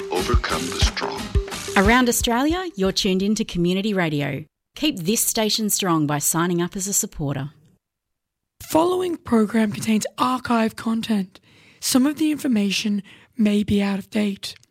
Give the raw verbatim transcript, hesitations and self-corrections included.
overcome the strong. Around Australia, you're tuned in to Community Radio. Keep this station strong by signing up as a supporter. Following program contains archive content. Some of the information may be out of date.